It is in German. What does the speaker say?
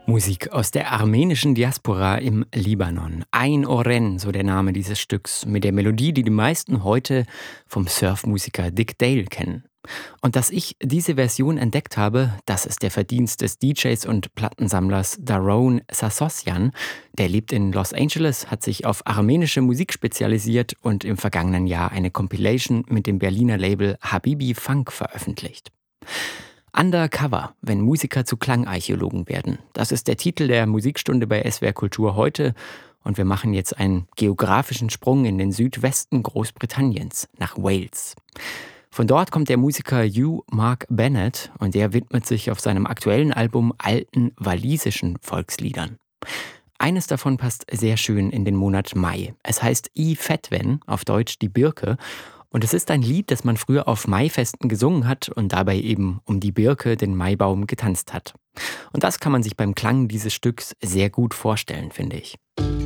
Musik aus der armenischen Diaspora im Libanon. Ein Oren, so der Name dieses Stücks, mit der Melodie, die die meisten heute vom Surfmusiker Dick Dale kennen. Und dass ich diese Version entdeckt habe, das ist der Verdienst des DJs und Plattensammlers Daron Sassosyan. Der lebt in Los Angeles, hat sich auf armenische Musik spezialisiert und im vergangenen Jahr eine Compilation mit dem Berliner Label Habibi Funk veröffentlicht. Undercover, wenn Musiker zu Klangarchäologen werden. Das ist der Titel der Musikstunde bei SWR Kultur heute. Und wir machen jetzt einen geografischen Sprung in den Südwesten Großbritanniens, nach Wales. Von dort kommt der Musiker Hugh Mark Bennett und der widmet sich auf seinem aktuellen Album alten walisischen Volksliedern. Eines davon passt sehr schön in den Monat Mai. Es heißt I Fetwen, auf Deutsch die Birke. Und es ist ein Lied, das man früher auf Maifesten gesungen hat und dabei eben um die Birke, den Maibaum, getanzt hat. Und das kann man sich beim Klang dieses Stücks sehr gut vorstellen, finde ich.